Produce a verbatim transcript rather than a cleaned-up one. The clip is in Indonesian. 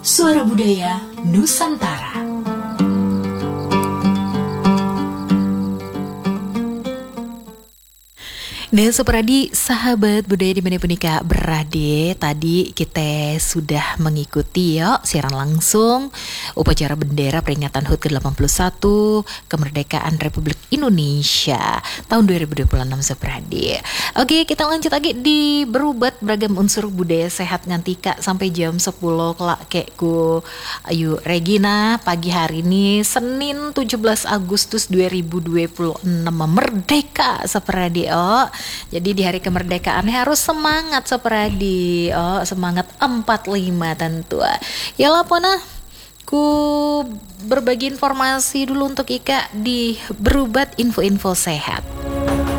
Suara Budaya Nusantara. Nah, Sopradi, sahabat budaya di mana punika berade, tadi kita sudah mengikuti ya siaran langsung upacara bendera peringatan H U T ke delapan puluh satu kemerdekaan Republik Indonesia tahun dua ribu dua puluh enam Sopradi. Oke, kita lanjut lagi di berubat beragam unsur budaya sehat ngantika sampai jam sepuluh kelak kek ku ayu Regina pagi hari ini Senin tujuh belas Agustus dua ribu dua puluh enam merdeka Sopradi. Oh, jadi di hari kemerdekaan harus semangat Sopradi. Oh, semangat empat puluh lima tentu. Ya lah pona ku berbagi informasi dulu untuk Ika di berubat info-info sehat.